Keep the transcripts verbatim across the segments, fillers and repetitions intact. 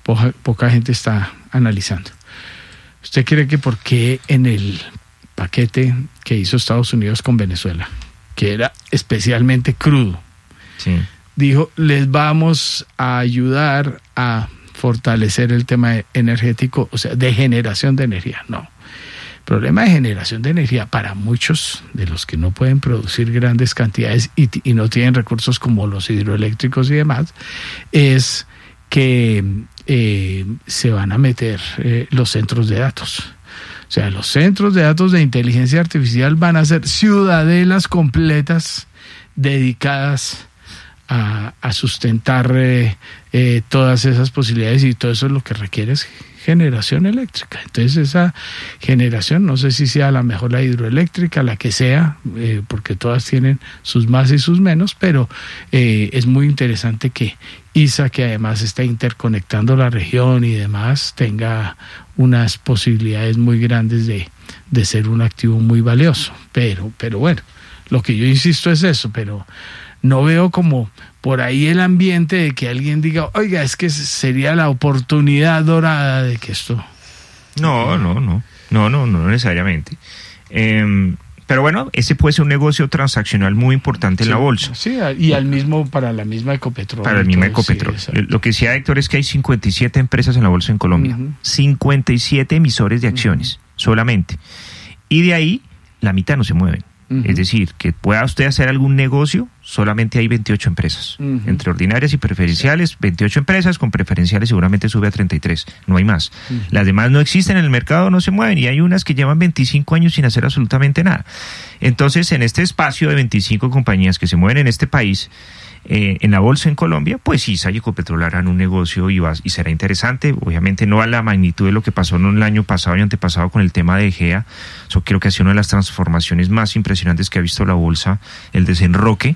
poca, poca gente está analizando. ¿Usted cree que por qué en el paquete que hizo Estados Unidos con Venezuela, que era especialmente crudo, sí, dijo, les vamos a ayudar a fortalecer el tema energético, o sea, de generación de energía? No. El problema de generación de energía para muchos de los que no pueden producir grandes cantidades y, y no tienen recursos como los hidroeléctricos y demás, es que eh, se van a meter eh, los centros de datos. O sea, los centros de datos de inteligencia artificial van a ser ciudadelas completas dedicadas a, a sustentar eh, eh, todas esas posibilidades, y todo eso es lo que requiere es generación eléctrica. Entonces esa generación, no sé si sea la mejor la hidroeléctrica, la que sea, eh, porque todas tienen sus más y sus menos, pero eh, es muy interesante que I S A, que además está interconectando la región y demás, tenga unas posibilidades muy grandes de, de ser un activo muy valioso. Pero, pero bueno, lo que yo insisto es eso, pero no veo como por ahí el ambiente de que alguien diga, oiga, es que sería la oportunidad dorada de que esto... No, no, no, no, no, no necesariamente. Eh, pero bueno, ese puede ser un negocio transaccional muy importante sí, en la bolsa. Sí, y al mismo, para la misma Ecopetrol. Para la misma Ecopetrol. Sí, lo que decía Héctor es que hay cincuenta y siete empresas en la bolsa en Colombia. Uh-huh. cincuenta y siete emisores de acciones, uh-huh, solamente. Y de ahí, la mitad no se mueven. Uh-huh. Es decir, que pueda usted hacer algún negocio, solamente hay veintiocho empresas. Uh-huh. Entre ordinarias y preferenciales, veintiocho empresas, con preferenciales seguramente sube a treinta y tres, no hay más. Uh-huh. Las demás no existen en el mercado, no se mueven, y hay unas que llevan veinticinco años sin hacer absolutamente nada. Entonces, en este espacio de veinticinco compañías que se mueven en este país, eh, en la bolsa en Colombia, pues I S A y Ecopetrol harán un negocio y, va, y será interesante. Obviamente no a la magnitud de lo que pasó en el año pasado y antepasado con el tema de Egea. Eso creo que ha sido una de las transformaciones más impresionantes que ha visto la bolsa, el desenroque.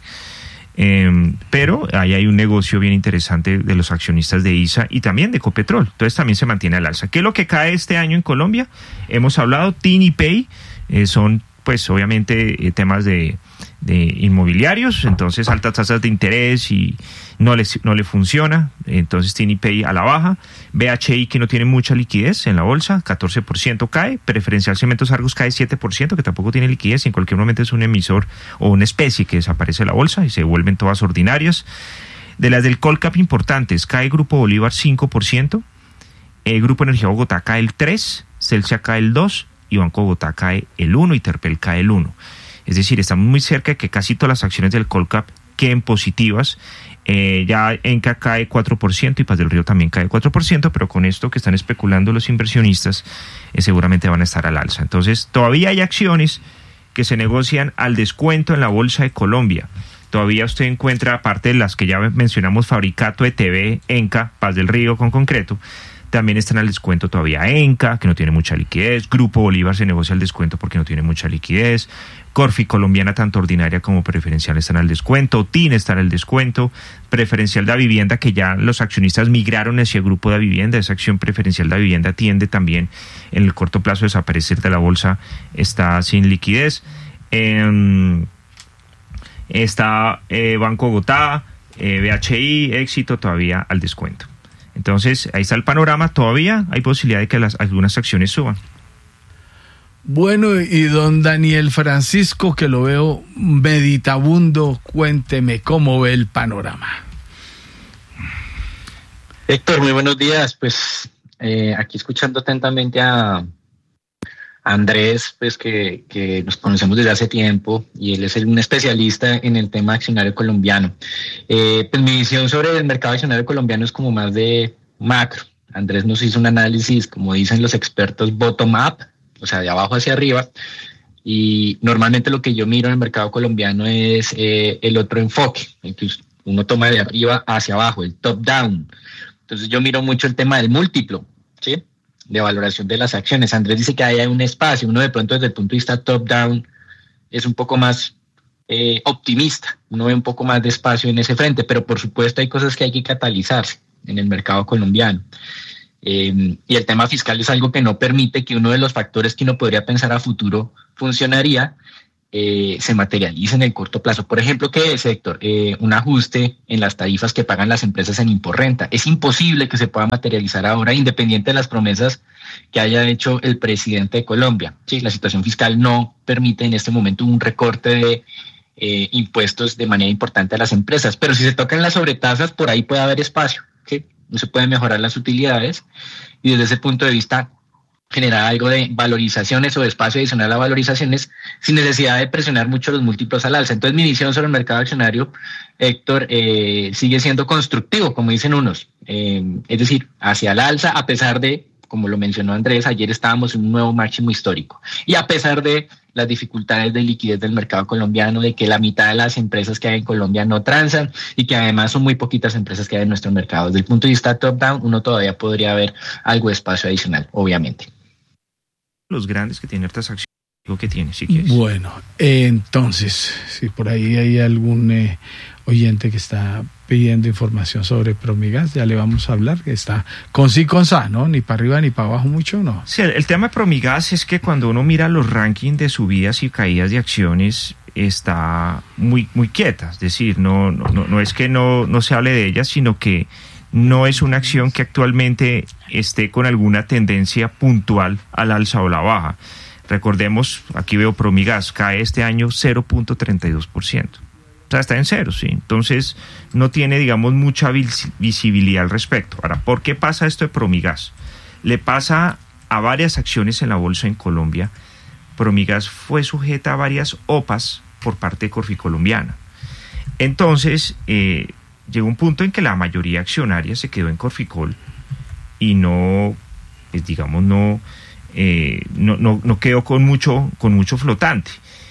Eh, pero ahí hay un negocio bien interesante de los accionistas de I S A y también de Ecopetrol. Entonces también se mantiene al alza. ¿Qué es lo que cae este año en Colombia? Hemos hablado, TinPay, eh, son pues obviamente eh, temas de, de inmobiliarios, entonces altas tasas de interés y no le, no le funciona, entonces TinPay a la baja. B H I, que no tiene mucha liquidez en la bolsa, catorce por ciento cae. Preferencial Cementos Argos cae siete por ciento, que tampoco tiene liquidez, y en cualquier momento es un emisor o una especie que desaparece de la bolsa y se vuelven todas ordinarias. De las del Colcap importantes, cae Grupo Bolívar cinco por ciento, el Grupo Energía Bogotá cae el tres por ciento, Celsia cae el dos por ciento, y Banco Bogotá cae el uno por ciento y Terpel cae el uno por ciento. Es decir, estamos muy cerca de que casi todas las acciones del Colcap queden positivas. Eh, ya Enca cae cuatro por ciento y Paz del Río también cae cuatro por ciento, pero con esto que están especulando los inversionistas, eh, seguramente van a estar al alza. Entonces, todavía hay acciones que se negocian al descuento en la Bolsa de Colombia. Todavía usted encuentra, aparte de las que ya mencionamos, Fabricato, E T B, Enca, Paz del Río con concreto, también están al descuento todavía Enca, que no tiene mucha liquidez. Grupo Bolívar se negocia al descuento porque no tiene mucha liquidez. Corfi Colombiana, tanto ordinaria como preferencial, están al descuento. T I N está al descuento. Preferencial de Vivienda, que ya los accionistas migraron hacia el Grupo de Vivienda. Esa acción preferencial de Vivienda tiende también en el corto plazo a desaparecer de la bolsa. Está sin liquidez. Eh, está eh, Banco Bogotá, eh, B H I, Éxito todavía al descuento. Entonces, ahí está el panorama. Todavía hay posibilidad de que las, algunas acciones suban. Bueno, y don Daniel Francisco, que lo veo meditabundo, cuénteme cómo ve el panorama. Héctor, muy buenos días. Pues eh, aquí escuchando atentamente a Andrés, pues que, que nos conocemos desde hace tiempo, y él es un especialista en el tema accionario colombiano. Eh, pues mi visión sobre el mercado accionario colombiano es como más de macro. Andrés nos hizo un análisis, como dicen los expertos, bottom-up, o sea, de abajo hacia arriba, y normalmente lo que yo miro en el mercado colombiano es eh, el otro enfoque, el que uno toma de arriba hacia abajo, el top-down. Entonces yo miro mucho el tema del múltiplo, ¿sí?, de valoración de las acciones. Andrés dice que hay un espacio, uno de pronto desde el punto de vista top-down es un poco más eh, optimista, uno ve un poco más de espacio en ese frente, pero por supuesto hay cosas que hay que catalizarse en el mercado colombiano. Eh, y el tema fiscal es algo que no permite que uno de los factores que uno podría pensar a futuro funcionaría eh, se materialice en el corto plazo. Por ejemplo, ¿qué es, Héctor? Eh, un ajuste en las tarifas que pagan las empresas en Imporrenta. Es imposible que se pueda materializar ahora, independiente de las promesas que haya hecho el presidente de Colombia. Sí, la situación fiscal no permite en este momento un recorte de eh, impuestos de manera importante a las empresas, pero si se tocan las sobretasas, por ahí puede haber espacio, ¿sí? No se pueden mejorar las utilidades y desde ese punto de vista generar algo de valorizaciones o de espacio adicional a valorizaciones sin necesidad de presionar mucho los múltiplos al alza. Entonces mi visión sobre el mercado accionario, Héctor, eh, sigue siendo constructivo, como dicen unos, eh, es decir, hacia el alza, a pesar de, como lo mencionó Andrés, ayer estábamos en un nuevo máximo histórico y a pesar de las dificultades de liquidez del mercado colombiano, de que la mitad de las empresas que hay en Colombia no transan y que además son muy poquitas empresas que hay en nuestro mercado. Desde el punto de vista top-down, uno todavía podría ver algo de espacio adicional, obviamente. Los grandes que tienen estas acciones, digo que tiene, si quieres. Bueno, eh, entonces, si por ahí hay algún eh, oyente que está pidiendo información sobre Promigas, ya le vamos a hablar, que está con sí con sa, ¿no? Ni para arriba ni para abajo mucho, ¿no? Sí, el, el tema de Promigas es que cuando uno mira los rankings de subidas y caídas de acciones, está muy, muy quieta, es decir, no, no, no, no es que no, no se hable de ella, sino que no es una acción que actualmente esté con alguna tendencia puntual al alza o la baja. Recordemos, aquí veo Promigas, cae este año cero punto treinta y dos por ciento. O sea, está en cero, sí. Entonces, no tiene, digamos, mucha vis- visibilidad al respecto. Ahora, ¿por qué pasa esto de Promigas? Le pasa a varias acciones en la bolsa en Colombia. Promigas fue sujeta a varias O P As por parte de Corficolombiana. Entonces, eh, llegó un punto en que la mayoría accionaria se quedó en Corficol y no, pues digamos, no, eh, no, no, no quedó con mucho, con mucho flotante.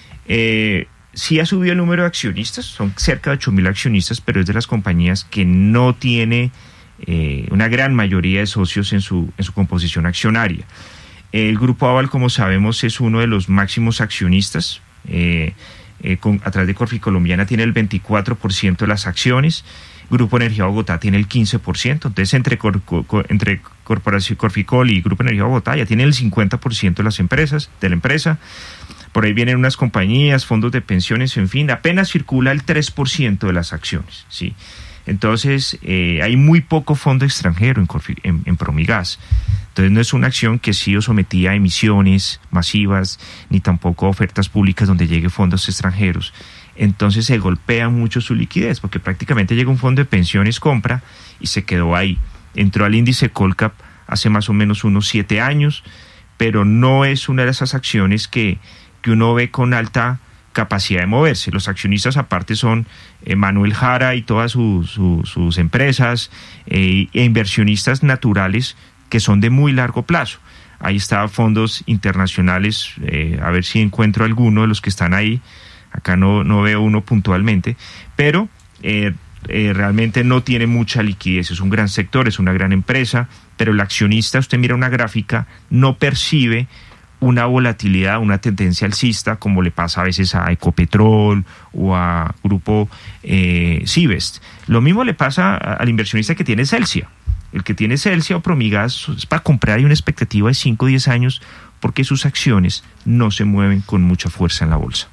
Eh, sí ha subido el número de accionistas, son cerca de ocho mil accionistas, pero es de las compañías que no tiene eh, una gran mayoría de socios en su, en su composición accionaria. El Grupo Aval, como sabemos, es uno de los máximos accionistas. Eh, Eh, con, a través de Corficolombiana tiene el veinticuatro por ciento de las acciones, Grupo Energía Bogotá tiene el quince por ciento, entonces entre, cor, cor, entre Corporación Corficol y Grupo Energía Bogotá ya tienen el cincuenta por ciento de las empresas, de la empresa. Por ahí vienen unas compañías, fondos de pensiones, en fin, apenas circula el tres por ciento de las acciones, ¿sí? Entonces eh, hay muy poco fondo extranjero en, Corfi, en, en Promigas. Entonces no es una acción que sí o sometía a emisiones masivas, ni tampoco a ofertas públicas donde llegue fondos extranjeros. Entonces se golpea mucho su liquidez, porque prácticamente llega un fondo de pensiones, compra y se quedó ahí. Entró al índice Colcap hace más o menos unos siete años, pero no es una de esas acciones que, que uno ve con alta capacidad de moverse. Los accionistas aparte son eh, Manuel Jara y todas su, su, sus empresas eh, e inversionistas naturales que son de muy largo plazo. Ahí están fondos internacionales, eh, a ver si encuentro alguno de los que están ahí. Acá no, no veo uno puntualmente, pero eh, eh, realmente no tiene mucha liquidez. Es un gran sector, es una gran empresa, pero el accionista, usted mira una gráfica, no percibe una volatilidad, una tendencia alcista, como le pasa a veces a Ecopetrol o a Grupo eh, Sivest. Lo mismo le pasa al inversionista que tiene Celsia. El que tiene Celsia o Promigas es para comprar y una expectativa de cinco o diez años porque sus acciones no se mueven con mucha fuerza en la bolsa.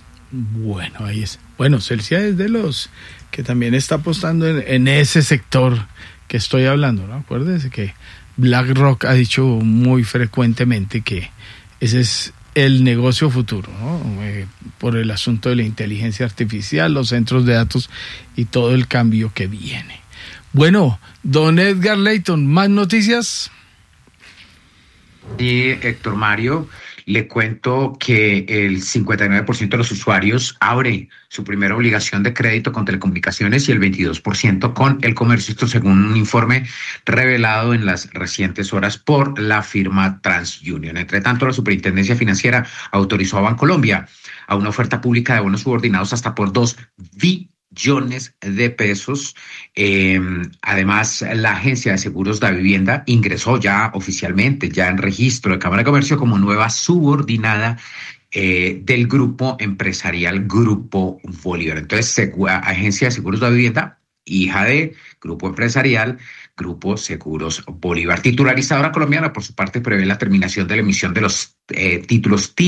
Bueno, ahí es. Bueno, Celsia es de los que también está apostando en, en ese sector que estoy hablando, ¿no? Acuérdese que BlackRock ha dicho muy frecuentemente que ese es el negocio futuro, ¿no? Eh, por el asunto de la inteligencia artificial, los centros de datos y todo el cambio que viene. Bueno, don Edgar Leyton, ¿más noticias? Sí, Héctor Mario, le cuento que el cincuenta y nueve por ciento de los usuarios abre su primera obligación de crédito con telecomunicaciones y el veintidós por ciento con el comercio, esto según un informe revelado en las recientes horas por la firma TransUnion. Entre tanto, la Superintendencia Financiera autorizó a Bancolombia a una oferta pública de bonos subordinados hasta por dos billones de pesos. Eh, además, la Agencia de Seguros de Vivienda ingresó ya oficialmente, ya en registro de Cámara de Comercio, como nueva subordinada eh, del grupo empresarial Grupo Bolívar. Entonces, Segu- Agencia de Seguros de Vivienda, hija de Grupo Empresarial Grupo Seguros Bolívar. Titularizadora colombiana, por su parte, prevé la terminación de la emisión de los eh, títulos T I S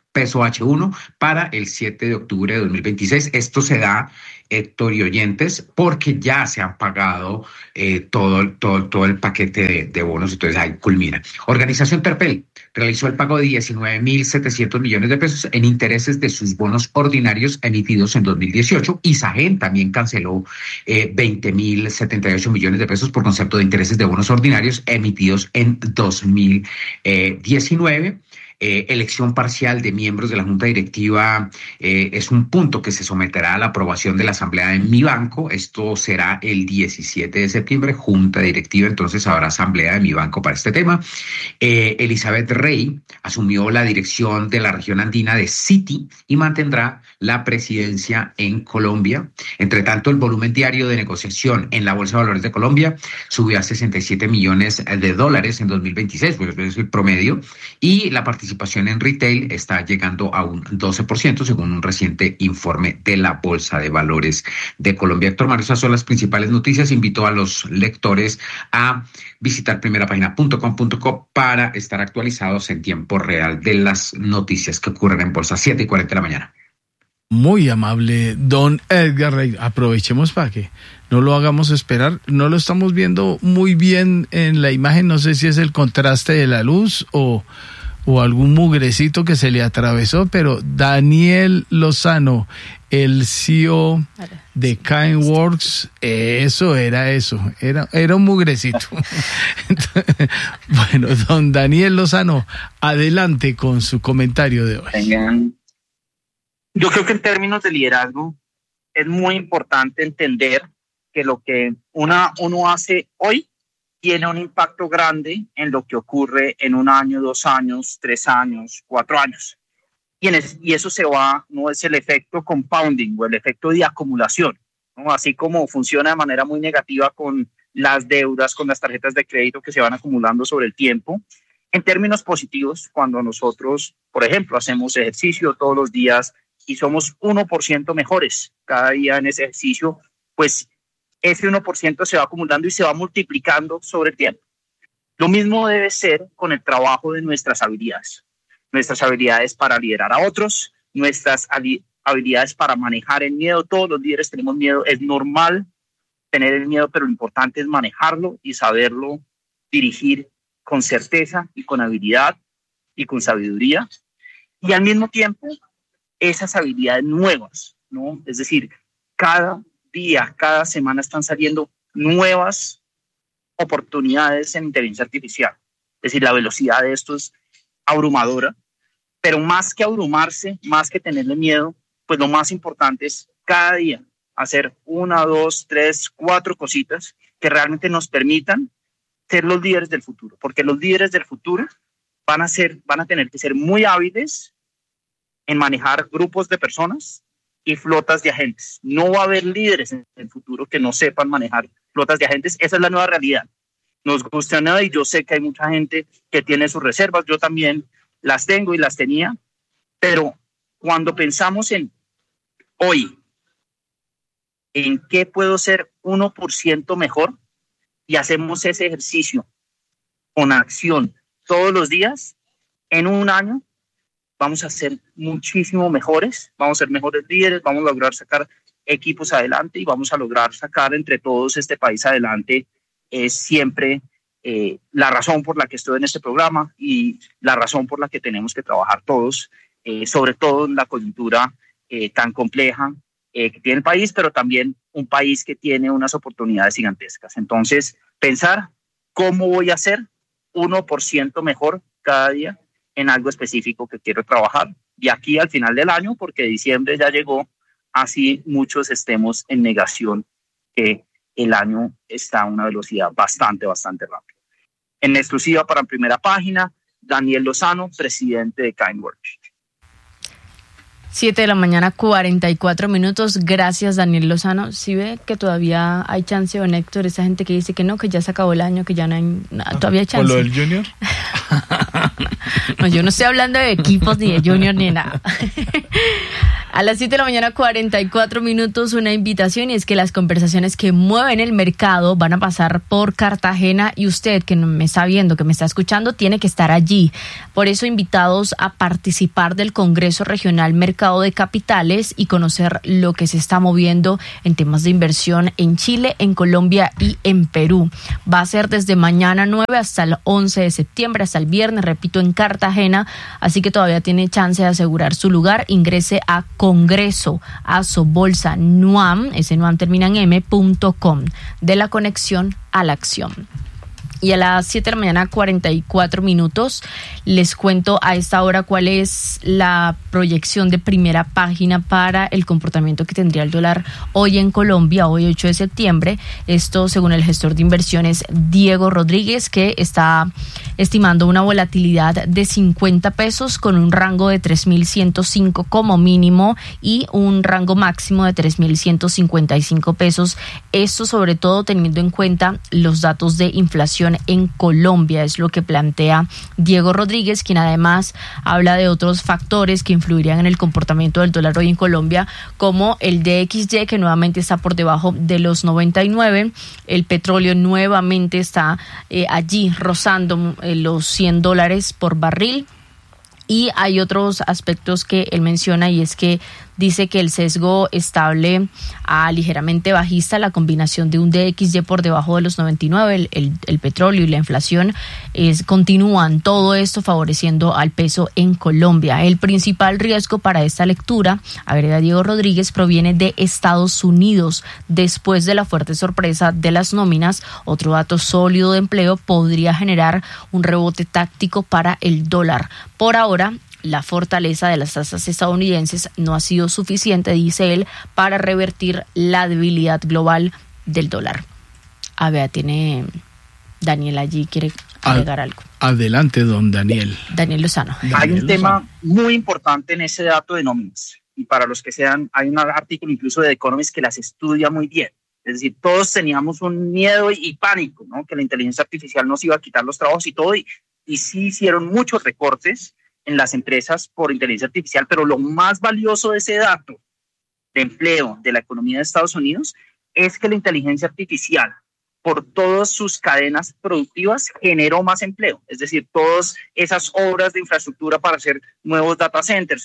peso H uno para el siete de octubre de dos mil veintiséis. Esto se da, Héctor y oyentes, porque ya se han pagado eh, todo, todo, todo el paquete de, de bonos, entonces ahí culmina. Organización Terpel realizó el pago de diecinueve mil setecientos millones de pesos en intereses de sus bonos ordinarios emitidos en dos mil dieciocho. Isagen también canceló eh, veinte mil setenta y ocho millones de pesos por concepto de intereses de bonos ordinarios emitidos en dos mil diecinueve. Eh, elección parcial de miembros de la Junta Directiva eh, es un punto que se someterá a la aprobación de la Asamblea de Mi Banco. Esto será el diecisiete de septiembre, Junta Directiva, entonces habrá Asamblea de Mi Banco para este tema. Eh, Elizabeth Rey asumió la dirección de la región andina de Citi y mantendrá la presidencia en Colombia. Entre tanto, el volumen diario de negociación en la Bolsa de Valores de Colombia subió a sesenta y siete millones de dólares en dos mil veintiséis, pues es el promedio, y la participación participación en retail está llegando a un doce por ciento según un reciente informe de la Bolsa de Valores de Colombia. Héctor Mario, esas son las principales noticias. Invito a los lectores a visitar primerapagina punto com punto co para estar actualizados en tiempo real de las noticias que ocurren en bolsa. siete y cuarenta de la mañana. Muy amable, don Edgar Rey. Aprovechemos para que no lo hagamos esperar. No lo estamos viendo muy bien en la imagen. No sé si es el contraste de la luz o... o algún mugrecito que se le atravesó, pero Daniel Lozano, el C E O de KineWorks, eso era eso, era, era un mugrecito. Entonces, bueno, don Daniel Lozano, adelante con su comentario de hoy. Yo creo que en términos de liderazgo es muy importante entender que lo que una, uno hace hoy tiene un impacto grande en lo que ocurre en un año, dos años, tres años, cuatro años. Y, en es, y eso se va, no es el efecto compounding o el efecto de acumulación, ¿no? Así como funciona de manera muy negativa con las deudas, con las tarjetas de crédito que se van acumulando sobre el tiempo. En términos positivos, cuando nosotros, por ejemplo, hacemos ejercicio todos los días y somos uno por ciento mejores cada día en ese ejercicio, pues ese uno por ciento se va acumulando y se va multiplicando sobre el tiempo. Lo mismo debe ser con el trabajo de nuestras habilidades. Nuestras habilidades para liderar a otros, nuestras habilidades para manejar el miedo. Todos los líderes tenemos miedo. Es normal tener el miedo, pero lo importante es manejarlo y saberlo dirigir con certeza y con habilidad y con sabiduría. Y al mismo tiempo, esas habilidades nuevas, ¿no? Es decir, cada día, cada semana están saliendo nuevas oportunidades en inteligencia artificial. Es decir, la velocidad de esto es abrumadora, pero más que abrumarse, más que tenerle miedo, pues lo más importante es cada día hacer una, dos, tres, cuatro cositas que realmente nos permitan ser los líderes del futuro, porque los líderes del futuro van a ser, van a tener que ser muy hábiles en manejar grupos de personas y flotas de agentes. No va a haber líderes en el futuro que no sepan manejar flotas de agentes. Esa es la nueva realidad. Nos gusta o no, y yo sé que hay mucha gente que tiene sus reservas. Yo también las tengo y las tenía. Pero cuando pensamos en hoy, en qué puedo ser uno por ciento mejor, y hacemos ese ejercicio con acción todos los días, en un año vamos a ser muchísimo mejores, vamos a ser mejores líderes, vamos a lograr sacar equipos adelante y vamos a lograr sacar entre todos este país adelante. Es siempre eh, la razón por la que estoy en este programa y la razón por la que tenemos que trabajar todos, eh, sobre todo en la coyuntura eh, tan compleja eh, que tiene el país, pero también un país que tiene unas oportunidades gigantescas. Entonces, pensar cómo voy a ser uno por ciento mejor cada día en algo específico que quiero trabajar. Y aquí al final del año, porque diciembre ya llegó, así muchos estemos en negación que el año está a una velocidad bastante, bastante rápida. En exclusiva para Primera Página, Daniel Lozano, presidente de KineWorks. Siete de la mañana, cuarenta y cuatro minutos. Gracias, Daniel Lozano. ¿Sí ve que todavía hay chance, don Héctor? Esa gente que dice que no, que ya se acabó el año, que ya no hay nada. ¿Todavía hay chance? ¿Por lo del Junior? No, yo no estoy hablando de equipos, ni de Junior, ni de nada. A las siete de la mañana, cuarenta y cuatro minutos, una invitación, y es que las conversaciones que mueven el mercado van a pasar por Cartagena, y usted que me está viendo, que me está escuchando, tiene que estar allí. Por eso, invitados a participar del Congreso Regional Mercado de Capitales y conocer lo que se está moviendo en temas de inversión en Chile, en Colombia y en Perú. Va a ser desde mañana nueve hasta el once de septiembre, hasta el viernes, repito, en Cartagena, así que todavía tiene chance de asegurar su lugar. Ingrese a Congreso Aso Bolsa Nuam, ese Nuam termina en m punto com, de la conexión a la acción. Y a las siete de la mañana, cuarenta y cuatro minutos, les cuento a esta hora cuál es la proyección de primera página para el comportamiento que tendría el dólar hoy en Colombia, hoy ocho de septiembre. Esto según el gestor de inversiones Diego Rodríguez, que está estimando una volatilidad de cincuenta pesos con un rango de tres mil ciento cinco como mínimo y un rango máximo de tres mil ciento cincuenta y cinco pesos. Esto sobre todo teniendo en cuenta los datos de inflación en Colombia, es lo que plantea Diego Rodríguez, quien además habla de otros factores que influirían en el comportamiento del dólar hoy en Colombia, como el D X Y, que nuevamente está por debajo de los noventa y nueve, el petróleo nuevamente está eh, allí rozando eh, los cien dólares por barril. Y hay otros aspectos que él menciona, y es que dice que el sesgo estable a ligeramente bajista, la combinación de un D X Y por debajo de los noventa y nueve, el, el, el petróleo y la inflación es, continúan, todo esto favoreciendo al peso en Colombia. El principal riesgo para esta lectura, agrega Diego Rodríguez, proviene de Estados Unidos. Después de la fuerte sorpresa de las nóminas, otro dato sólido de empleo podría generar un rebote táctico para el dólar. Por ahora, la fortaleza de las tasas estadounidenses no ha sido suficiente, dice él, para revertir la debilidad global del dólar. A ver, tiene Daniel allí, quiere agregar algo. Adelante, don Daniel. Daniel Lozano. Hay Daniel un Lozano. tema muy importante en ese dato de nóminas. Y para los que sean, hay un artículo incluso de The Economist que las estudia muy bien. Es decir, todos teníamos un miedo y, y pánico, ¿no? Que la inteligencia artificial nos iba a quitar los trabajos y todo. Y, y sí hicieron muchos recortes en las empresas por inteligencia artificial, pero lo más valioso de ese dato de empleo de la economía de Estados Unidos es que la inteligencia artificial, por todas sus cadenas productivas, generó más empleo. Es decir, todas esas obras de infraestructura para hacer nuevos data centers.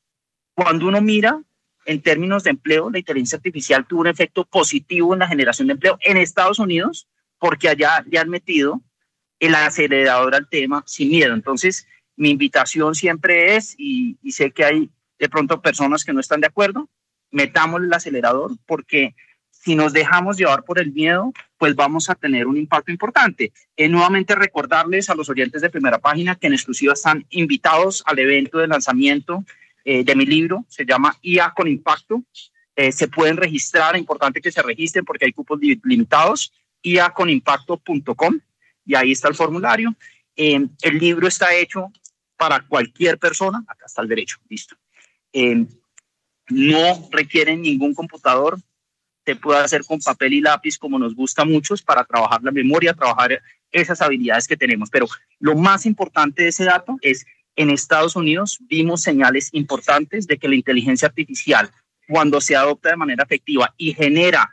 Cuando uno mira en términos de empleo, la inteligencia artificial tuvo un efecto positivo en la generación de empleo en Estados Unidos, porque allá le han metido el acelerador al tema sin miedo. Entonces, mi invitación siempre es, y, y sé que hay de pronto personas que no están de acuerdo, metamos el acelerador, porque si nos dejamos llevar por el miedo, pues vamos a tener un impacto importante. Eh, nuevamente recordarles a los oyentes de Primera Página que en exclusiva están invitados al evento de lanzamiento eh, de mi libro, se llama I A con Impacto. Eh, se pueden registrar, es importante que se registren porque hay cupos limitados, i a con impacto punto com, y ahí está el formulario. Eh, el libro está hecho para cualquier persona, acá está el derecho, listo. Eh, no requieren ningún computador, se puede hacer con papel y lápiz como nos gusta a muchos para trabajar la memoria, trabajar esas habilidades que tenemos. Pero lo más importante de ese dato es, en Estados Unidos vimos señales importantes de que la inteligencia artificial, cuando se adopta de manera efectiva y genera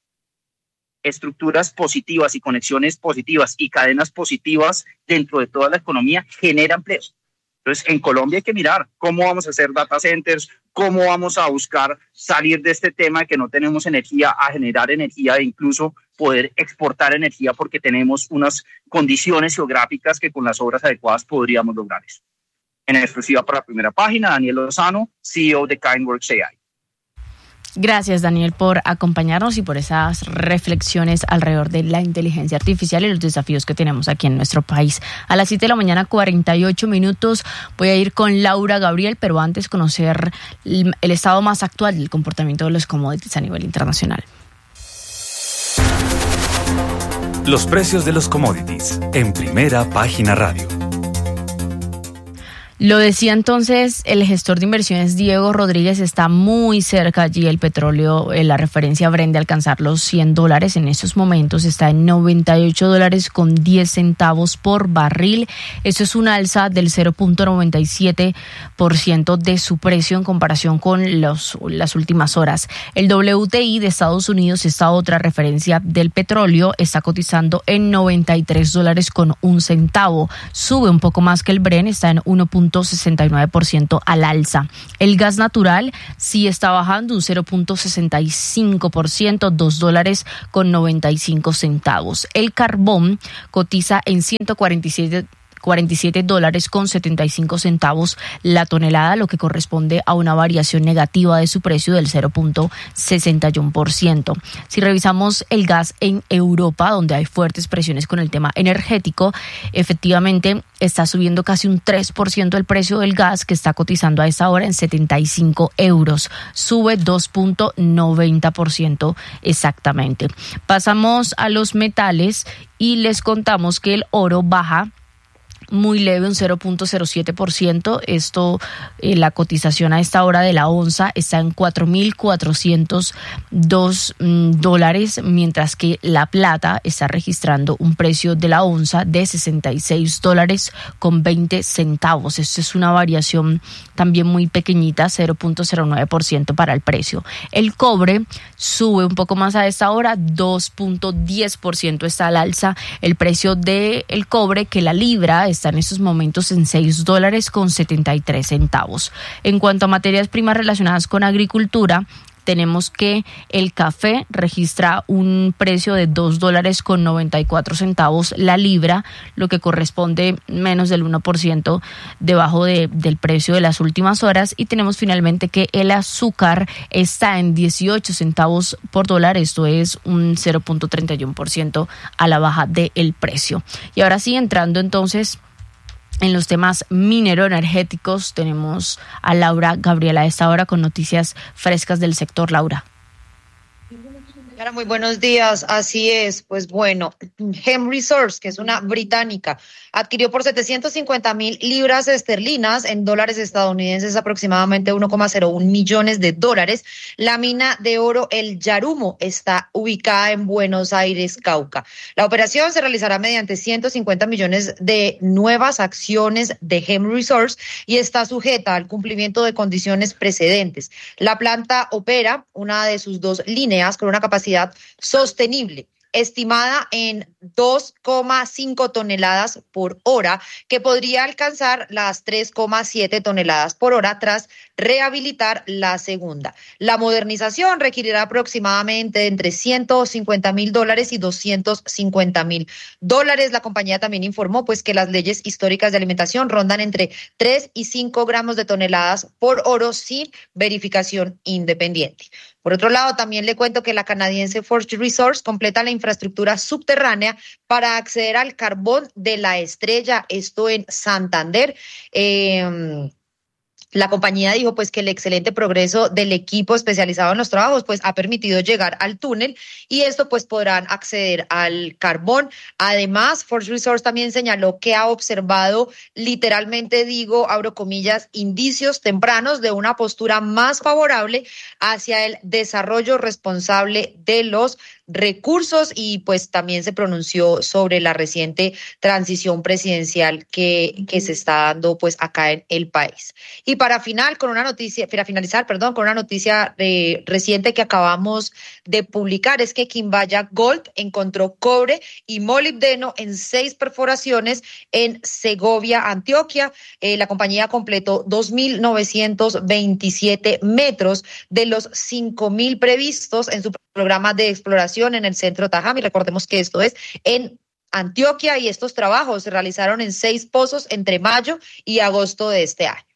estructuras positivas y conexiones positivas y cadenas positivas dentro de toda la economía, genera empleo. Entonces, en Colombia hay que mirar cómo vamos a hacer data centers, cómo vamos a buscar salir de este tema de que no tenemos energía, a generar energía e incluso poder exportar energía porque tenemos unas condiciones geográficas que con las obras adecuadas podríamos lograr eso. En exclusiva para Primera Página, Daniel Lozano, C E O de KineWorks A I. Gracias, Daniel, por acompañarnos y por esas reflexiones alrededor de la inteligencia artificial y los desafíos que tenemos aquí en nuestro país. A las siete de la mañana, cuarenta y ocho minutos, voy a ir con Laura Gabriel, pero antes conocer el, el estado más actual del comportamiento de los commodities a nivel internacional. Los precios de los commodities en Primera Página Radio. Lo decía entonces el gestor de inversiones Diego Rodríguez, está muy cerca allí el petróleo, eh, la referencia Brent de alcanzar los cien dólares. En estos momentos está en noventa y ocho dólares con diez centavos por barril. Esto es un alza del cero punto noventa y siete por ciento de su precio en comparación con los, las últimas horas. El W T I de Estados Unidos, esta otra referencia del petróleo, está cotizando en noventa y tres dólares con un centavo. Sube un poco más que el Brent, está en uno punto sesenta y nueve por ciento al alza. El gas natural sí está bajando un cero punto sesenta y cinco por ciento, dos dólares con noventa y cinco centavos. El carbón cotiza en ciento cuarenta y siete cuarenta y siete dólares con setenta y cinco centavos la tonelada, lo que corresponde a una variación negativa de su precio del cero punto sesenta y uno por ciento. Si revisamos el gas en Europa, donde hay fuertes presiones con el tema energético, efectivamente está subiendo casi un tres por ciento el precio del gas, que está cotizando a esta hora en setenta y cinco euros. Sube dos punto noventa por ciento exactamente. Pasamos a los metales y les contamos que el oro baja muy leve, un cero punto cero siete por ciento. Esto, eh, la cotización a esta hora de la onza está en cuatro mil cuatrocientos dos mm, dólares, mientras que la plata está registrando un precio de la onza de sesenta y seis dólares con veinte centavos. Esto es una variación también muy pequeñita, cero punto cero nueve por ciento para el precio. El cobre sube un poco más a esta hora, dos punto diez por ciento está al alza el precio del cobre, que la libra está en estos momentos en seis dólares con setenta y tres centavos. En cuanto a materias primas relacionadas con agricultura, tenemos que el café registra un precio de dos dólares con noventa y cuatro centavos la libra, lo que corresponde menos del uno por ciento debajo de, del precio de las últimas horas. Y tenemos finalmente que el azúcar está en dieciocho centavos por dólar, esto es un cero punto treinta y uno por ciento a la baja del precio. Y ahora sí, entrando entonces en los temas minero-energéticos, tenemos a Laura Gabriela a esta hora con noticias frescas del sector. Laura. Muy buenos días, así es, pues bueno, Hem Resources, que es una británica, adquirió por setecientos cincuenta mil libras esterlinas, en dólares estadounidenses aproximadamente uno coma cero uno millones de dólares, la mina de oro El Yarumo. Está ubicada en Buenos Aires, Cauca. La operación se realizará mediante ciento cincuenta millones de nuevas acciones de Hem Resources y está sujeta al cumplimiento de condiciones precedentes. La planta opera una de sus dos líneas con una capacidad sostenible estimada en dos coma cinco toneladas por hora, que podría alcanzar las tres coma siete toneladas por hora tras rehabilitar la segunda. La modernización requerirá aproximadamente entre ciento cincuenta mil dólares y doscientos cincuenta mil dólares. La compañía también informó pues que las leyes históricas de alimentación rondan entre tres y cinco gramos de toneladas por oro sin verificación independiente. Por otro lado, también le cuento que la canadiense Forge Resources completa la infraestructura subterránea para acceder al carbón de la Estrella, esto en Santander. Eh, La compañía dijo pues que el excelente progreso del equipo especializado en los trabajos pues ha permitido llegar al túnel y esto pues podrán acceder al carbón. Además, Forge Resources también señaló que ha observado, literalmente digo, abro comillas, indicios tempranos de una postura más favorable hacia el desarrollo responsable de los recursos y pues también se pronunció sobre la reciente transición presidencial que, que se está dando pues acá en el país. Y para final, con una noticia, para finalizar, perdón, con una noticia eh, reciente que acabamos de publicar, es que Quimbaya Gold encontró cobre y molibdeno en seis perforaciones en Segovia, Antioquia. Eh, la compañía completó dos mil novecientos veintisiete metros de los cinco mil previstos en su programa de exploración en el centro Tajami. Recordemos que esto es en Antioquia y estos trabajos se realizaron en seis pozos entre mayo y agosto de este año.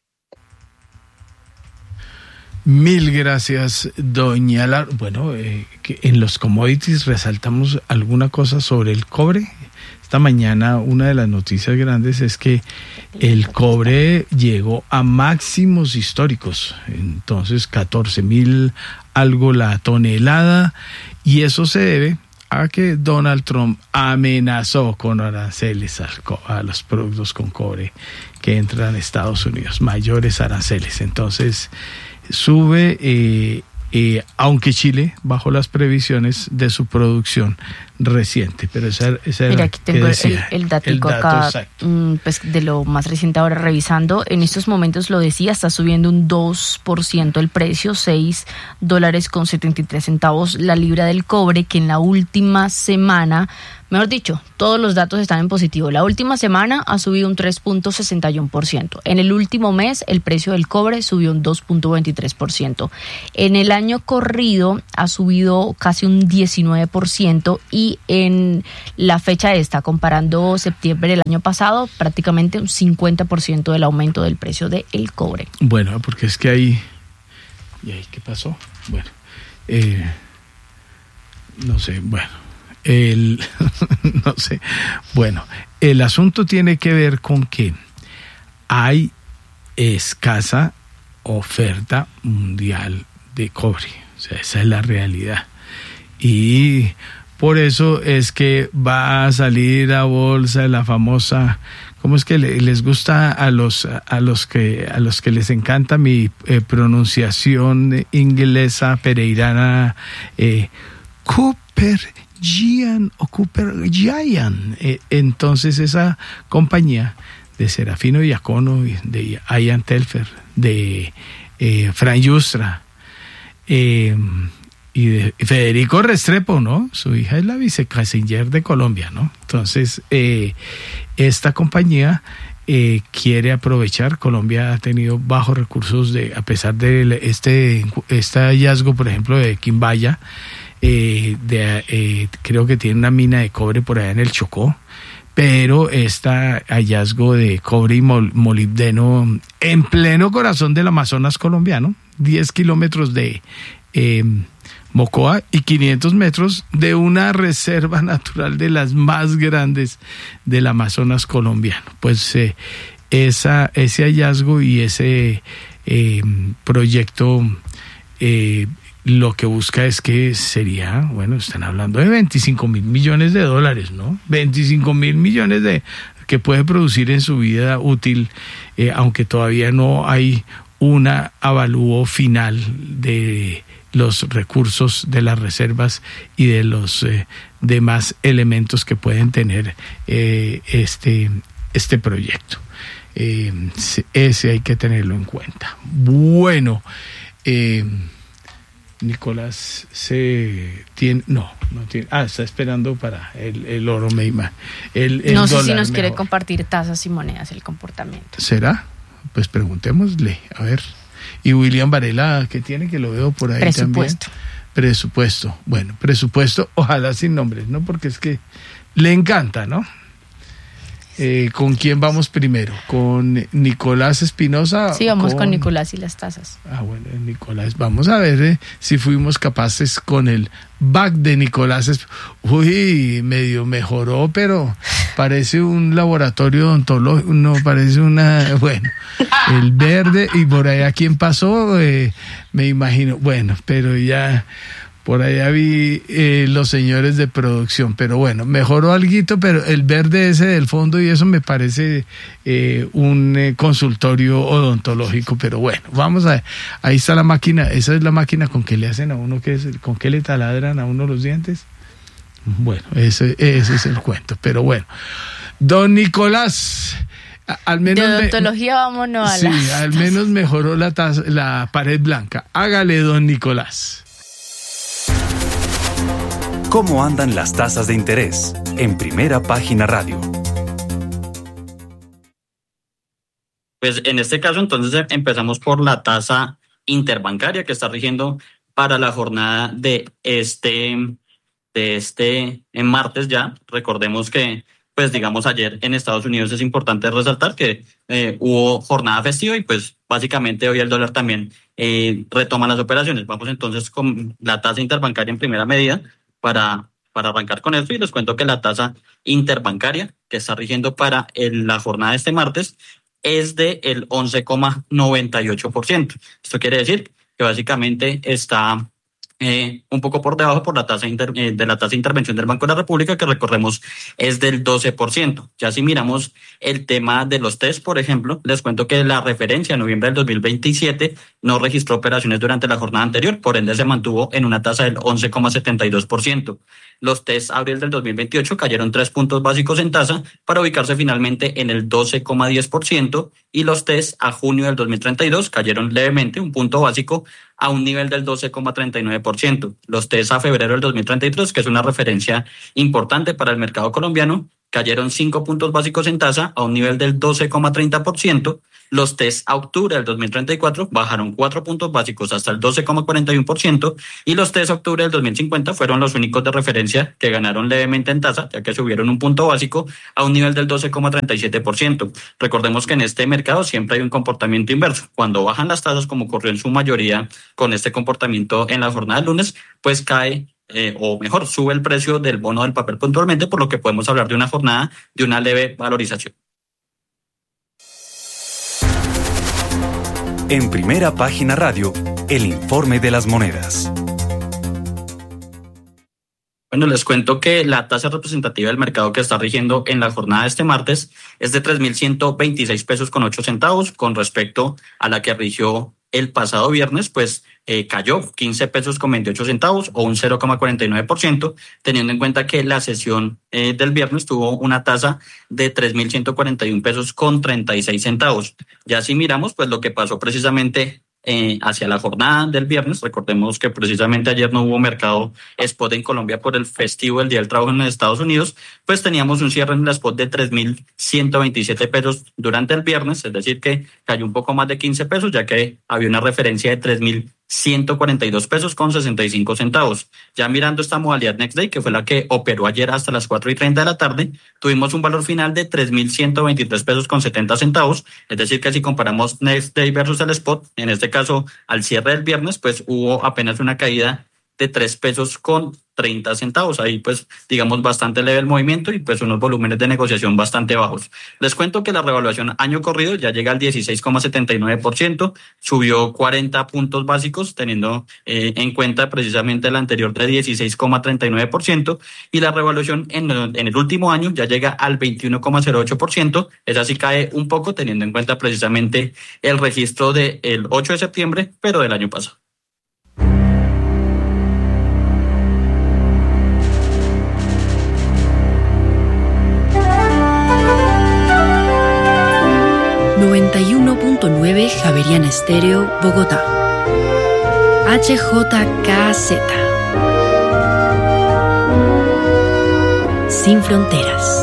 Mil gracias, doña Lara. Bueno, eh, que en los commodities resaltamos alguna cosa sobre el cobre. Esta mañana una de las noticias grandes es que el cobre llegó a máximos históricos, entonces catorce mil algo la tonelada, y eso se debe a que Donald Trump amenazó con aranceles al co- a los productos con cobre que entran a Estados Unidos, mayores aranceles. Entonces sube, eh, eh, aunque Chile bajó las previsiones de su producción reciente, pero esa, esa era Mira, aquí tengo que el, decía, el datico el dato acá, exacto. mm, pues de lo más reciente ahora revisando. En estos momentos, lo decía, está subiendo un dos por ciento el precio, seis dólares con setenta y tres centavos la libra del cobre, que en la última semana, mejor dicho, todos los datos están en positivo. La última semana ha subido un tres punto sesenta y uno por ciento. En el último mes, el precio del cobre subió un dos punto veintitrés por ciento. En el año corrido ha subido casi un diecinueve por ciento y en la fecha esta, comparando septiembre del año pasado, prácticamente un cincuenta por ciento del aumento del precio del cobre. Bueno, porque es que ahí... ¿Y ahí qué pasó? Bueno, eh, no sé, bueno, el, no sé, bueno, el asunto tiene que ver con que hay escasa oferta mundial de cobre, o sea, esa es la realidad. Y por eso es que va a salir a bolsa la famosa, ¿cómo es que le, les gusta a los a los que a los que les encanta mi eh, pronunciación inglesa pereirana, eh, Cooper Gian o Cooper Giant? Eh, entonces esa compañía de Serafino Diacono, de Ian Telfer, de eh, Fran Yustra, eh, y de Federico Restrepo, ¿no? Su hija es la vicecanciller de Colombia, ¿no? Entonces, eh, esta compañía eh, quiere aprovechar. Colombia ha tenido bajos recursos, de, a pesar de este, este hallazgo, por ejemplo, de Quimbaya, eh, de, eh, creo que tiene una mina de cobre por allá en el Chocó, pero este hallazgo de cobre y mol, molibdeno en pleno corazón del Amazonas colombiano, diez kilómetros de... Eh, Mocoa y quinientos metros de una reserva natural de las más grandes del Amazonas colombiano. Pues eh, esa, ese hallazgo y ese eh, proyecto eh, lo que busca es que sería, bueno, están hablando de veinticinco mil millones de dólares, ¿no? veinticinco mil millones de que puede producir en su vida útil, eh, aunque todavía no hay un avalúo final de los recursos de las reservas y de los eh, demás elementos que pueden tener eh, este, este proyecto. Eh, ese hay que tenerlo en cuenta. Bueno, eh, Nicolás se tiene, no, no tiene, ah, está esperando para el, el oro, me imagino. El, el no sé si nos mejor. quiere compartir tasas y monedas, el comportamiento. ¿Será? Pues preguntémosle, a ver. Y William Varela, ¿qué tiene? Que lo veo por ahí presupuesto. También. Presupuesto. Bueno, presupuesto, ojalá sin nombres, ¿no? Porque es que le encanta, ¿no? Eh, ¿Con quién vamos primero? ¿Con Nicolás Espinosa? Sí, vamos con... con Nicolás y las tasas. Ah, bueno, Nicolás. Vamos a ver eh, si fuimos capaces con el back de Nicolás. Uy, medio mejoró, pero parece un laboratorio odontológico, no, parece una... Bueno, el verde, y por allá, ¿quién pasó? Eh, me imagino, bueno, pero ya... Por allá vi eh, los señores de producción, pero bueno, mejoró alguito, pero el verde ese del fondo y eso me parece eh, un eh, consultorio odontológico, pero bueno, vamos a ver, ahí está la máquina, esa es la máquina con que le hacen a uno, ¿qué es? ¿Con qué le taladran a uno los dientes? Bueno, ese, ese es el cuento, pero bueno. Don Nicolás, al menos... De odontología me, vámonos a sí, las al menos mejoró la, taza, la pared blanca. Hágale, don Nicolás. ¿Cómo andan las tasas de interés? En Primera Página Radio. Pues en este caso entonces empezamos por la tasa interbancaria que está rigiendo para la jornada de este, de este en martes ya. Recordemos que, pues digamos ayer en Estados Unidos es importante resaltar que eh, hubo jornada festiva y pues básicamente hoy el dólar también eh, retoma las operaciones. Vamos entonces con la tasa interbancaria en primera medida. Para, para arrancar con esto, y les cuento que la tasa interbancaria que está rigiendo para el, la jornada de este martes es de el once coma noventa y ocho por ciento. Esto quiere decir que básicamente está eh, un poco por debajo por la tasa inter, eh, de la tasa de intervención del Banco de la República, que recordemos es del doce por ciento. Ya si miramos el tema de los test, por ejemplo, les cuento que la referencia en noviembre del dos mil veintisiete no registró operaciones durante la jornada anterior, por ende se mantuvo en una tasa del once coma setenta y dos por ciento. Los test abril del dos mil veintiocho cayeron tres puntos básicos en tasa para ubicarse finalmente en el doce coma diez por ciento, y los test a junio del dos mil treinta y dos cayeron levemente un punto básico a un nivel del doce coma treinta y nueve por ciento. Los test a febrero del dos mil treinta y tres, que es una referencia importante para el mercado colombiano, cayeron cinco puntos básicos en tasa a un nivel del doce coma treinta por ciento. Los test a octubre del dos mil treinta y cuatro bajaron cuatro puntos básicos hasta el doce coma cuarenta y uno por ciento, y los test a octubre del dos mil cincuenta fueron los únicos de referencia que ganaron levemente en tasa, ya que subieron un punto básico a un nivel del doce coma treinta y siete por ciento. Recordemos que en este mercado siempre hay un comportamiento inverso. Cuando bajan las tasas, como ocurrió en su mayoría con este comportamiento en la jornada del lunes, pues cae Eh, o mejor, sube el precio del bono del papel puntualmente, por lo que podemos hablar de una jornada de una leve valorización. En Primera Página Radio, el informe de las monedas. Bueno, les cuento que la tasa representativa del mercado que está rigiendo en la jornada de este martes es de tres mil ciento veintiséis pesos con ocho centavos, con respecto a la que rigió el pasado viernes, pues eh, cayó quince pesos con veintiocho centavos o un cero coma cuarenta y nueve por ciento, teniendo en cuenta que la sesión eh, del viernes tuvo una tasa de tres mil ciento cuarenta y un pesos con treinta y seis centavos. Ya si miramos, pues lo que pasó precisamente Eh, hacia la jornada del viernes, recordemos que precisamente ayer no hubo mercado spot en Colombia por el festivo del Día del Trabajo en los Estados Unidos, pues teníamos un cierre en el spot de tres mil ciento veintisiete pesos durante el viernes, es decir que cayó un poco más de quince pesos, ya que había una referencia de tres mil ciento cuarenta y dos pesos con sesenta y cinco centavos. Ya mirando esta modalidad Next Day, que fue la que operó ayer hasta las cuatro y treinta de la tarde, tuvimos un valor final de tres mil ciento veintitrés pesos con setenta centavos, es decir que si comparamos Next Day versus el spot, en este caso al cierre del viernes, pues hubo apenas una caída de tres pesos con treinta centavos. Ahí pues digamos bastante leve el movimiento y pues unos volúmenes de negociación bastante bajos. Les cuento que la revaluación año corrido ya llega al dieciséis coma setenta y nueve por ciento, subió cuarenta puntos básicos teniendo eh, en cuenta precisamente la anterior de dieciséis coma treinta y nueve por ciento, y la revaluación en, en el último año ya llega al veintiuno coma cero ocho por ciento. Esa sí cae un poco teniendo en cuenta precisamente el registro del ocho de septiembre, pero del año pasado. noventa y uno punto nueve Javeriana Estéreo, Bogotá. H J K Z. Sin fronteras.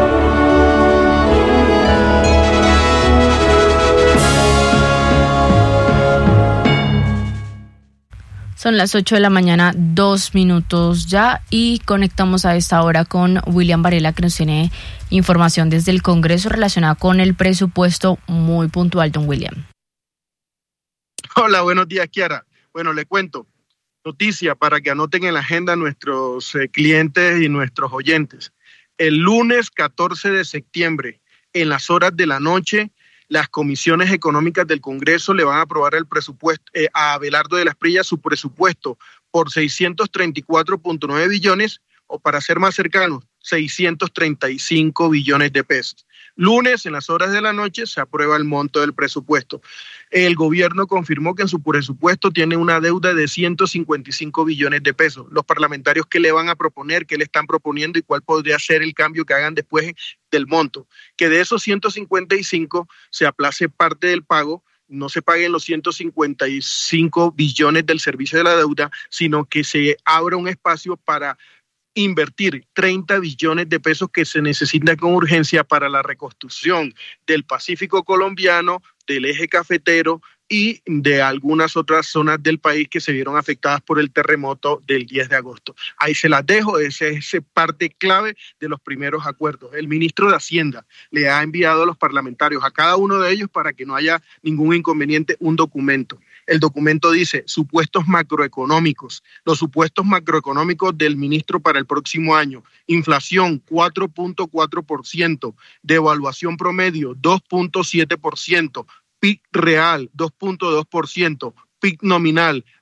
Son las ocho de la mañana, dos minutos ya, y conectamos a esta hora con William Varela, que nos tiene información desde el Congreso relacionada con el presupuesto muy puntual. Don William. Hola, buenos días, Kiara. Bueno, le cuento. Noticia para que anoten en la agenda nuestros eh, clientes y nuestros oyentes. El lunes catorce de septiembre, en las horas de la noche, las comisiones económicas del Congreso le van a aprobar el presupuesto eh, a Abelardo de las Prillas su presupuesto por seiscientos treinta y cuatro punto nueve billones, o para ser más cercanos, seiscientos treinta y cinco billones de pesos. Lunes, en las horas de la noche, se aprueba el monto del presupuesto. El gobierno confirmó que en su presupuesto tiene una deuda de ciento cincuenta y cinco billones de pesos. Los parlamentarios, ¿qué le van a proponer? ¿Qué le están proponiendo? ¿Y cuál podría ser el cambio que hagan después del monto? Que de esos ciento cincuenta y cinco se aplace parte del pago, no se paguen los ciento cincuenta y cinco billones del servicio de la deuda, sino que se abra un espacio para invertir treinta billones de pesos que se necesitan con urgencia para la reconstrucción del Pacífico colombiano, del eje cafetero y de algunas otras zonas del país que se vieron afectadas por el terremoto del diez de agosto. Ahí se las dejo, esa es parte clave de los primeros acuerdos. El ministro de Hacienda le ha enviado a los parlamentarios, a cada uno de ellos, para que no haya ningún inconveniente, un documento. El documento dice supuestos macroeconómicos, los supuestos macroeconómicos del ministro para el próximo año: inflación cuatro punto cuatro por ciento, devaluación promedio dos punto siete por ciento, P I B real dos punto dos por ciento, P I B nominal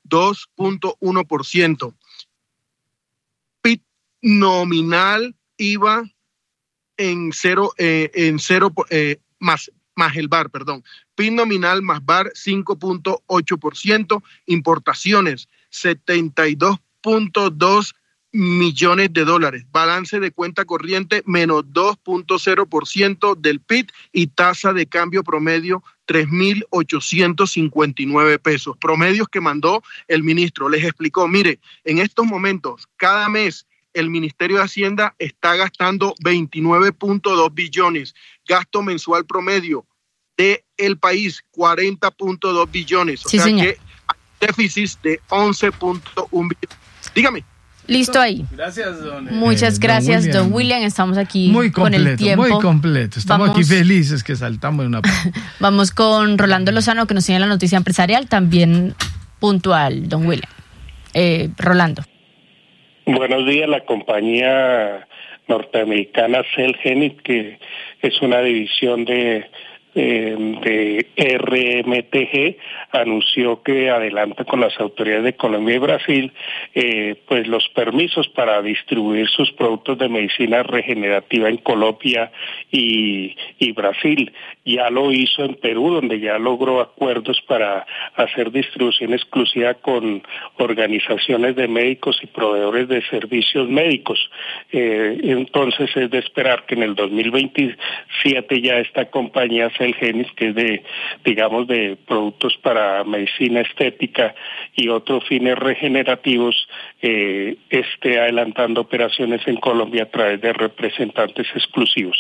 dos punto uno por ciento. P I B nominal iba en cero, eh, en cero eh, más, más el V A R, perdón. P I B nominal más V A R cinco punto ocho por ciento. Importaciones setenta y dos punto dos millones de dólares. Balance de cuenta corriente menos dos punto cero por ciento del P I B y tasa de cambio promedio tres mil ochocientos cincuenta y nueve pesos. Promedios que mandó el ministro. Les explicó, mire, en estos momentos, cada mes el Ministerio de Hacienda está gastando veintinueve punto dos billones. Gasto mensual promedio del país, cuarenta punto dos billones. O sí, sea señor. que hay déficit de once punto uno billones. Dígame. Listo ahí. Gracias, don. Muchas eh, gracias, don William. don William. Estamos aquí muy completo, con el tiempo. Muy completo. Estamos Vamos, aquí felices que saltamos de una parte. Vamos con Rolando Lozano, que nos tiene la noticia empresarial, también puntual, don William. Eh, Rolando. Buenos días. La compañía norteamericana Celgenics, que es una división de Eh, de R M T G, anunció que adelanta con las autoridades de Colombia y Brasil eh, pues los permisos para distribuir sus productos de medicina regenerativa en Colombia y, y Brasil. Ya lo hizo en Perú, donde ya logró acuerdos para hacer distribución exclusiva con organizaciones de médicos y proveedores de servicios médicos. Eh, entonces es de esperar que en el dos mil veintisiete ya esta compañía Celgenics, que es de, digamos, de productos para medicina estética y otros fines regenerativos, eh, esté adelantando operaciones en Colombia a través de representantes exclusivos.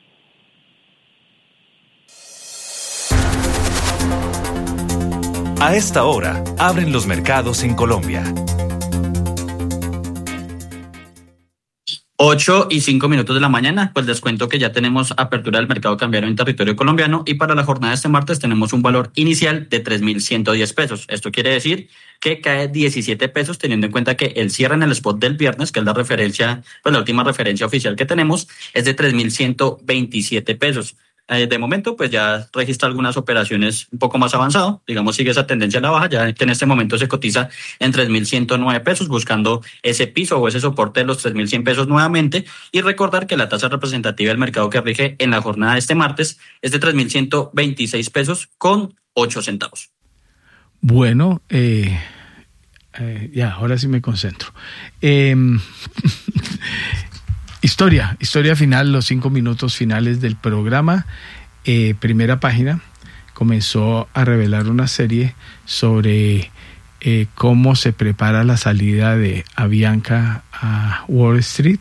A esta hora, abren los mercados en Colombia. ocho y cinco minutos de la mañana, pues les cuento que ya tenemos apertura del mercado cambiario en territorio colombiano y para la jornada de este martes tenemos un valor inicial de tres mil ciento diez pesos. Esto quiere decir que cae diecisiete pesos, teniendo en cuenta que el cierre en el spot del viernes, que es la referencia, pues la última referencia oficial que tenemos, es de tres mil ciento veintisiete pesos. Eh, de momento, pues ya registra algunas operaciones un poco más avanzado, digamos, sigue esa tendencia a la baja, ya que en este momento se cotiza en tres mil ciento nueve pesos, buscando ese piso o ese soporte de los tres mil cien pesos nuevamente, y recordar que la tasa representativa del mercado que rige en la jornada de este martes es de tres mil ciento veintiséis pesos con ocho centavos. Bueno, eh, eh, ya, ahora sí me concentro. Eh, Historia, historia final, los cinco minutos finales del programa. Eh, primera página comenzó a revelar una serie sobre eh, cómo se prepara la salida de Avianca a Wall Street.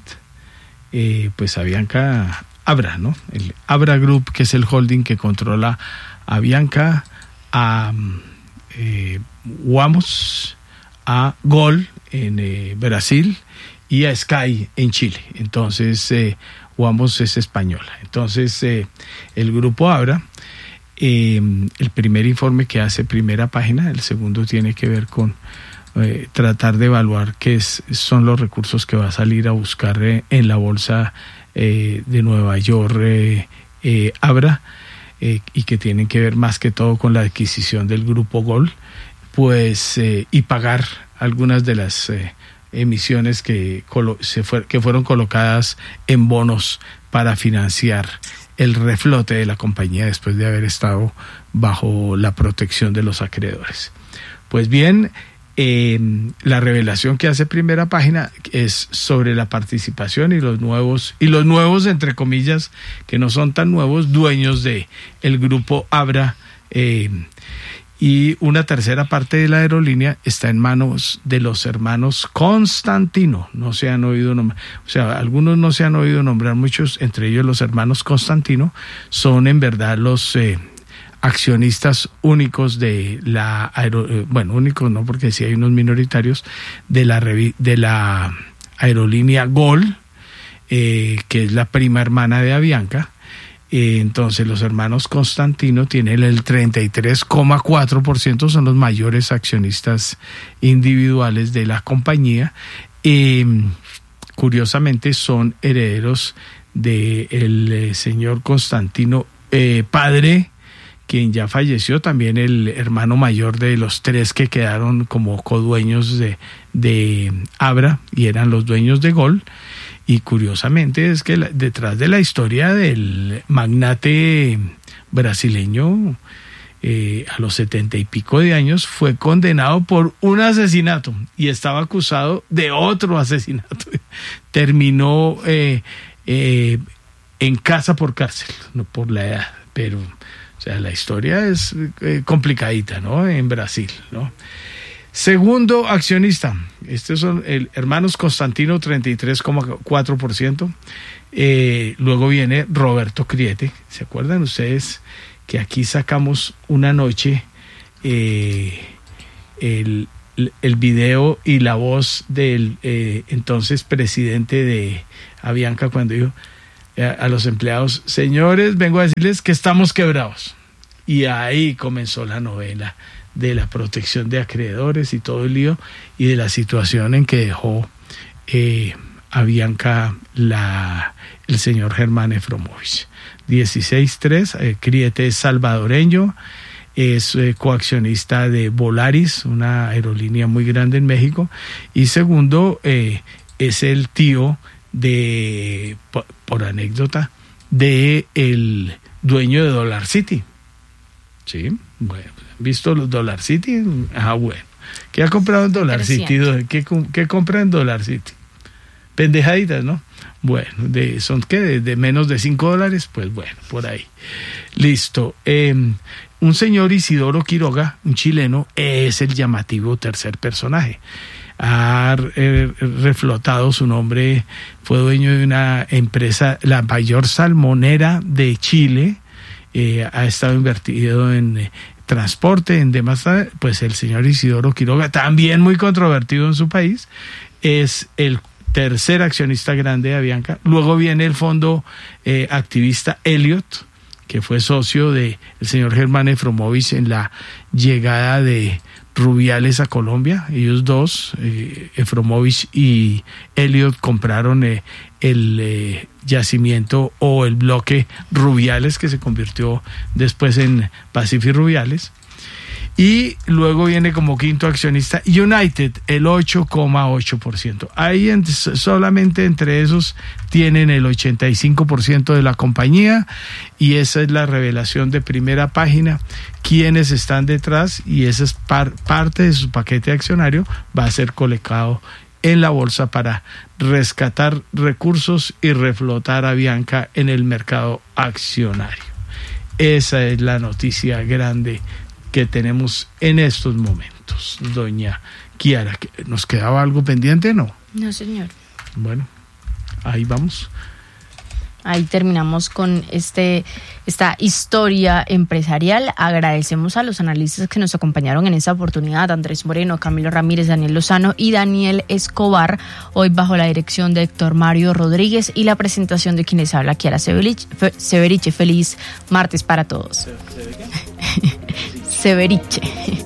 Eh, pues Avianca, Abra, ¿no? El Abra Group, que es el holding que controla Avianca, a eh, Wamos, a Gol en eh, Brasil y a Sky en Chile. Entonces, eh, Wamos es española. Entonces, eh, el grupo Abra, eh, el primer informe que hace primera página, el segundo tiene que ver con eh, tratar de evaluar qué es, son los recursos que va a salir a buscar eh, en la bolsa eh, de Nueva York, eh, eh, Abra, eh, y que tienen que ver más que todo con la adquisición del grupo Gol, pues, eh, y pagar algunas de las eh, emisiones que, colo- se fue- que fueron colocadas en bonos para financiar el reflote de la compañía después de haber estado bajo la protección de los acreedores. Pues bien, eh, la revelación que hace primera página es sobre la participación y los nuevos, y los nuevos, entre comillas, que no son tan nuevos, dueños de el grupo Abra, eh, y una tercera parte de la aerolínea está en manos de los hermanos Constantino. No se han oído nombrar, o sea, algunos no se han oído nombrar, muchos, entre ellos los hermanos Constantino, son en verdad los eh, accionistas únicos de la aero, eh, bueno, únicos no, porque sí hay unos minoritarios de la revi, de la aerolínea Gol, eh, que es la prima hermana de Avianca. Entonces los hermanos Constantino tienen el treinta y tres coma cuatro por ciento, son los mayores accionistas individuales de la compañía. Eh, curiosamente son herederos del eh, señor Constantino, eh, padre, quien ya falleció, también el hermano mayor de los tres que quedaron como codueños de, de Abra y eran los dueños de Gol. Y curiosamente es que la, detrás de la historia del magnate brasileño, eh, a los setenta y pico de años, fue condenado por un asesinato y estaba acusado de otro asesinato. Terminó eh, eh, en casa por cárcel, no por la edad, pero o sea, la historia es eh, complicadita, ¿no? En Brasil, ¿no? Segundo accionista, estos son el hermanos Constantino, treinta y tres coma cuatro por ciento. Eh, luego viene Roberto Criete. ¿Se acuerdan ustedes que aquí sacamos una noche eh, el, el video y la voz del eh, entonces presidente de Avianca cuando dijo a, a los empleados: señores, vengo a decirles que estamos quebrados? Y ahí comenzó la novela de la protección de acreedores y todo el lío, y de la situación en que dejó eh, Avianca la, el señor Germán Efromovich. dieciséis tres, eh, Criete es salvadoreño, es eh, coaccionista de Volaris, una aerolínea muy grande en México, y segundo, eh, es el tío de, por, por anécdota, de el dueño de Dollar City. Sí, bueno, ¿visto los Dollar City? Ah, bueno. ¿Qué ha comprado en Dollar City? ¿Qué, qué compra en Dollar City? Pendejaditas, ¿no? Bueno, de, ¿son qué? De, de menos de cinco dólares, pues bueno, por ahí. Listo. Eh, un señor Isidoro Quiroga, un chileno, es el llamativo tercer personaje. Ha eh, reflotado su nombre, fue dueño de una empresa, la mayor salmonera de Chile. Eh, ha estado invertido en eh, transporte, en demás, pues el señor Isidoro Quiroga, también muy controvertido en su país, es el tercer accionista grande de Avianca. Luego viene el fondo eh, activista Elliott, que fue socio de el señor Germán Efromovich en la llegada de Rubiales a Colombia. Ellos dos, eh, Efromovich y Elliott, compraron eh, el eh, yacimiento o el bloque Rubiales, que se convirtió después en Pacific Rubiales. Y luego viene como quinto accionista United, el ocho coma ocho por ciento. Ahí en, solamente entre esos tienen el ochenta y cinco por ciento de la compañía, y esa es la revelación de primera página, quienes están detrás, y esa es par, parte de su paquete accionario, va a ser colocado en la bolsa para rescatar recursos y reflotar a Avianca en el mercado accionario. Esa es la noticia grande que tenemos en estos momentos. Doña Kiara, ¿nos quedaba algo pendiente? No. No, señor. Bueno, ahí vamos. Ahí terminamos con este esta historia empresarial. Agradecemos a los analistas que nos acompañaron en esta oportunidad: Andrés Moreno, Camilo Ramírez, Daniel Lozano y Daniel Escobar, hoy bajo la dirección de Héctor Mario Rodríguez y la presentación de quienes habla Kiara Severiche. Feliz martes para todos. Severiche.